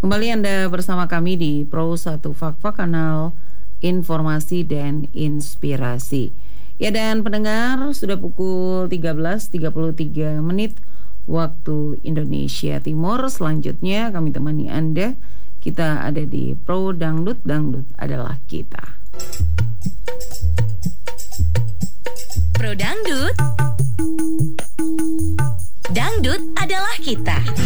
Kembali Anda bersama kami di Pro 1 Fak-Fak, kanal informasi dan inspirasi. Ya, dan pendengar, sudah pukul 13.33 menit waktu Indonesia Timur. Selanjutnya kami temani Anda. Kita ada di Pro Dangdut, Dangdut adalah kita. Pro Dangdut, Dangdut adalah kita.